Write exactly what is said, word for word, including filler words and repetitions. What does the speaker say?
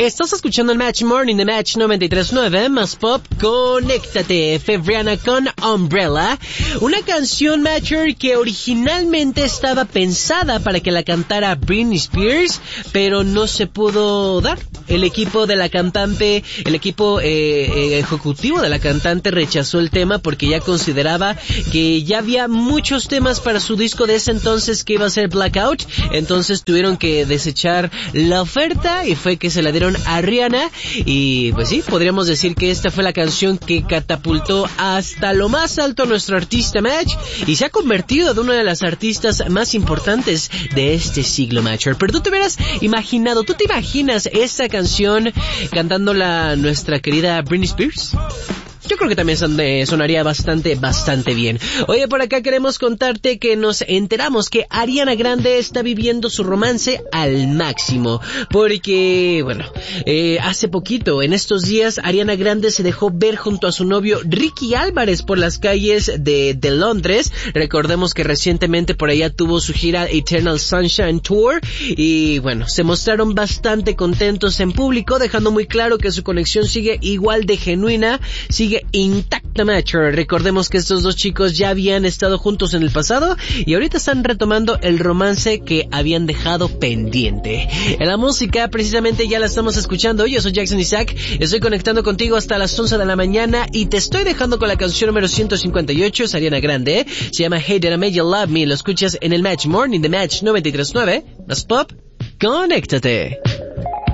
Estás escuchando el Match Morning de Match noventa y tres punto nueve, más pop, conéctate, Febriana con Umbrella, una canción Matcher que originalmente estaba pensada para que la cantara Britney Spears, pero no se pudo dar. El equipo de la cantante, el equipo eh, eh, ejecutivo de la cantante rechazó el tema porque ya consideraba que ya había muchos temas para su disco de ese entonces que iba a ser Blackout, entonces tuvieron que desechar la oferta y fue que se la dieron a Rihanna y pues sí, podríamos decir que esta fue la canción que catapultó hasta lo más alto a nuestro artista Match y se ha convertido en una de las artistas más importantes de este siglo, Matcher. Pero tú te hubieras imaginado, tú te imaginas esta canción cantándola nuestra querida Britney Spears. Yo creo que también son de, sonaría bastante, bastante bien. Oye, por acá queremos contarte que nos enteramos que Ariana Grande está viviendo su romance al máximo. Porque, bueno, eh, hace poquito, en estos días, Ariana Grande se dejó ver junto a su novio Ricky Álvarez por las calles de, de Londres. Recordemos que recientemente por allá tuvo su gira Eternal Sunshine Tour. Y, bueno, se mostraron bastante contentos en público, dejando muy claro que su conexión sigue igual de genuina, sigue intacta, Matcher. Recordemos que estos dos chicos ya habían estado juntos en el pasado y ahorita están retomando el romance que habían dejado pendiente. En la música precisamente ya la estamos escuchando. Yo soy Jackson Isaac, estoy conectando contigo hasta las once de la mañana y te estoy dejando con la canción número ciento cincuenta y ocho, es Ariana Grande, se llama Hey Did I Make You Love Me, lo escuchas en el Match Morning de Match noventa y tres punto nueve, más pop, conéctate.